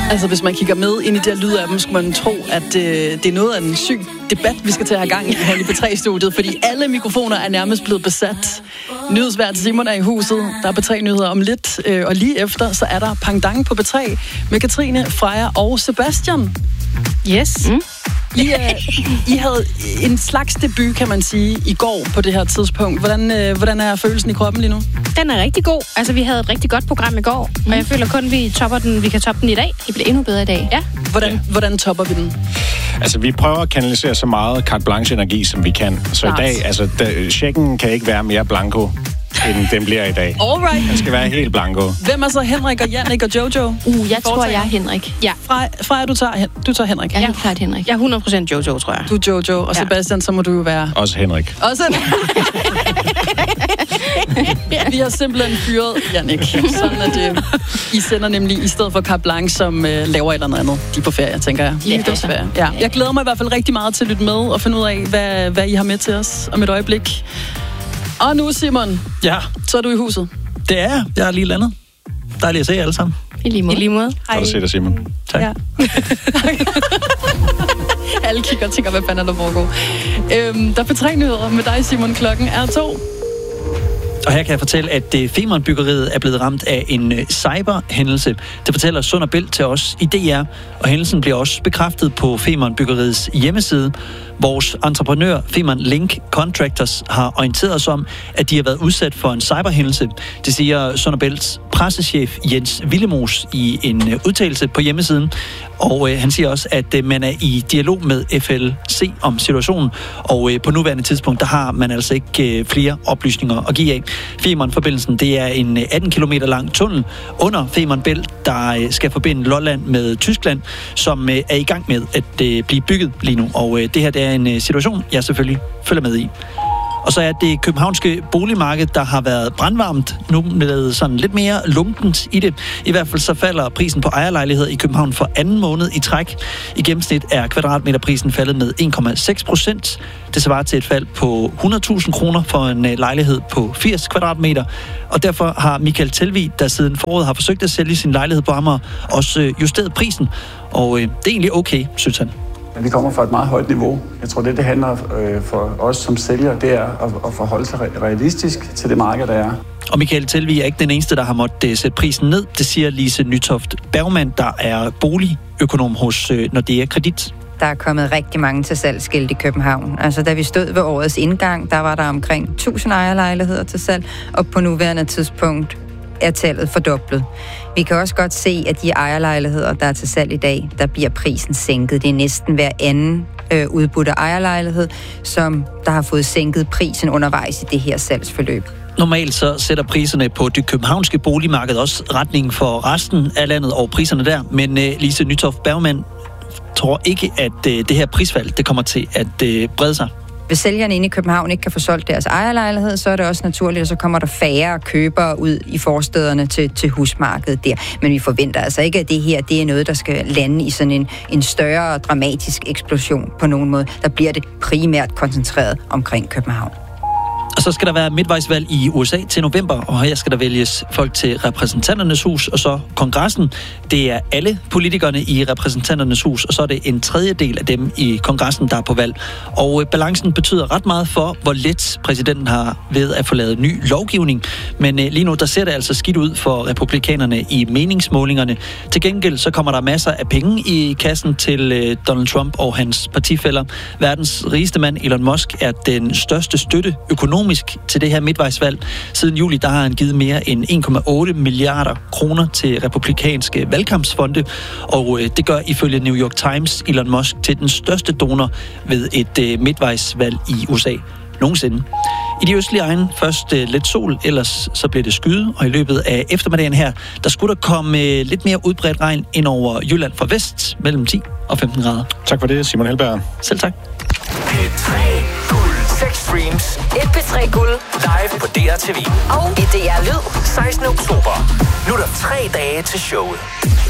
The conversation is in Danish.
Altså, hvis man kigger med ind i det her lyd af dem, skulle man tro, at det er noget af en syg debat, vi skal til at have gang i her i P3-studiet, fordi alle mikrofoner er nærmest blevet besat. Nyhedsvært Simon er i huset. Der er P3-nyheder om lidt, og lige efter, så er der Pangdang på P3 med Katrine, Freja og Sebastian. Yes. I havde en slags debut, kan man sige, i går på det her tidspunkt. Hvordan er følelsen i kroppen lige nu? Den er rigtig god. Altså, vi havde et rigtig godt program i går, og jeg føler kun, vi kan toppe den i dag. Det bliver endnu bedre i dag. Ja. Hvordan topper vi den? Altså, vi prøver at kanalisere så meget carte blanche-energi, som vi kan. Så i dag, altså, checken kan ikke være mere blanco, end den bliver i dag. Alright. Den skal være helt blanco. Hvem er så Henrik og Jannik og Jojo? Jeg tror, jeg er Henrik. Ja. Freja, du tager Henrik. Jeg er helt klart Henrik. Jeg er 100% Jojo, tror jeg. Du er Jojo, og Sebastian, så må du jo være... Også Henrik. Vi har simpelthen fyret Jannik. Sådan er det. I sender nemlig i stedet for Carte Blanche, som laver et eller andet. De er på ferie, tænker jeg. Ja. Jeg glæder mig i hvert fald rigtig meget til at lytte med og finde ud af, hvad I har med til os om et øjeblik. Og nu, Simon, så er du i huset. Det er jeg er lige landet. Dejligt at se jer alle sammen. I lige måde. Hej. Godt at se dig, Simon. Tak. Ja. Alle kigger og tænker, hvad fanden er der foregår. Der er P3-nyheder med dig, Simon. Klokken er 2. Og her kan jeg fortælle, at Femern-byggeriet er blevet ramt af en cyberhændelse. Det fortæller Sund & Bælt til os i DR, og hændelsen bliver også bekræftet på Femern-byggeriets hjemmeside. Vores entreprenør, Femern Link Contractors, har orienteret os om, at de har været udsat for en cyberhændelse. Det siger Sund & Bælts pressechef Jens Willemoes i en udtalelse på hjemmesiden. Og han siger også, at man er i dialog med FLC om situationen. Og på nuværende tidspunkt, der har man altså ikke flere oplysninger at give af. Femern-forbindelsen, det er en 18 km lang tunnel under Femern Bælt, der skal forbinde Lolland med Tyskland, som er i gang med at blive bygget lige nu. Og det her, det er en situation, jeg selvfølgelig følger med i. Og så er det københavnske boligmarked, der har været brandvarmt, nu med sådan lidt mere lunkent i det. I hvert fald så falder prisen på ejerlejligheder i København for anden måned i træk. I gennemsnit er kvadratmeterprisen faldet med 1,6%. Det svarer til et fald på 100.000 kroner for en lejlighed på 80 kvadratmeter. Og derfor har Michael Telvig, der siden foråret har forsøgt at sælge sin lejlighed på Amager, også justeret prisen. Og det er egentlig okay, synes han. Vi kommer fra et meget højt niveau. Jeg tror, det handler for os som sælgere, det er at forholde sig realistisk til det marked, der er. Og Michael Telvig er ikke den eneste, der har måttet sætte prisen ned. Det siger Lise Nytoft Bergmann, der er boligøkonom hos Nordea Kredit. Der er kommet rigtig mange til salgsskilt i København. Altså, da vi stod ved årets indgang, der var der omkring 1000 ejerlejligheder til salg, og på nuværende tidspunkt er tallet fordoblet. Vi kan også godt se, at de ejerlejligheder, der er til salg i dag, der bliver prisen sænket. Det er næsten hver anden udbudte ejerlejlighed, som der har fået sænket prisen undervejs i det her salgsforløb. Normalt så sætter priserne på det københavnske boligmarked også retningen for resten af landet og priserne der, men Lise Nytoft Bergmann tror ikke, at det her prisfald det kommer til at brede sig. Hvis sælgerne inde i København ikke kan få solgt deres ejerlejlighed, så er det også naturligt, at så kommer der færre købere ud i forstæderne til husmarkedet der. Men vi forventer altså ikke, at det her det er noget, der skal lande i sådan en større dramatisk eksplosion på nogen måde. Der bliver det primært koncentreret omkring København. Og så skal der være midtvejsvalg i USA til november, og her skal der vælges folk til repræsentanternes hus, og så kongressen. Det er alle politikerne i repræsentanternes hus, og så er det en tredjedel af dem i kongressen, der er på valg. Og balancen betyder ret meget for, hvor let præsidenten har ved at få lavet ny lovgivning. Men lige nu, der ser det altså skidt ud for republikanerne i meningsmålingerne. Til gengæld så kommer der masser af penge i kassen til Donald Trump og hans partifæller. Verdens rigeste mand, Elon Musk, er den største støtte økonomisk til det her midtvejsvalg. Siden juli, der har han givet mere end 1,8 milliarder kroner til republikanske valgkampsfonde, og det gør ifølge New York Times Elon Musk til den største donor ved et midtvejsvalg i USA nogensinde. I de østlige egne først lidt sol, ellers så bliver det skyde, og i løbet af eftermiddagen her, der skulle der komme lidt mere udbredt regn ind over Jylland fra vest, mellem 10 og 15 grader. Tak for det, Simon Helberg. Selv tak. P3 Guld. 6 streams. Et P3 Guld. Live på DRTV. Og i DR Lyd. 16. oktober. Nu er der 3 dage til showet.